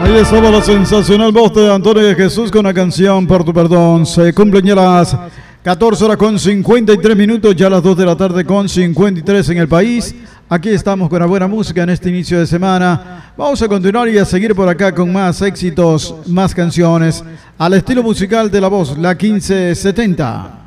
Ahí estaba la sensacional voz de Antonio de Jesús con la canción Por tu perdón. Se cumplen ya las 14 horas con 53 minutos, ya las 2 de la tarde con 53 en el país. Aquí estamos con la buena música en este inicio de semana. Vamos a continuar y a seguir por acá con más éxitos, más canciones, al estilo musical de la voz, la 1570.